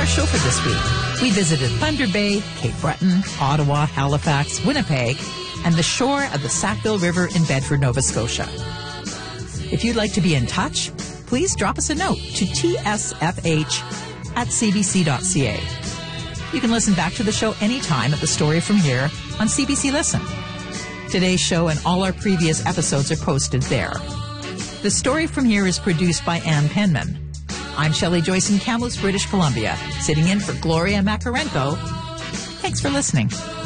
our show for this week. We visited Thunder Bay, Cape Breton, Ottawa, Halifax, Winnipeg, and the shore of the Sackville River in Bedford, Nova Scotia. If you'd like to be in touch, please drop us a note to tsfh@cbc.ca. You can listen back to the show anytime at The Story From Here on CBC Listen. Today's show and all our previous episodes are posted there. The Story From Here is produced by Ann Penman. I'm Shelley Joyce in Kamloops, British Columbia, sitting in for Gloria Makarenko. Thanks for listening.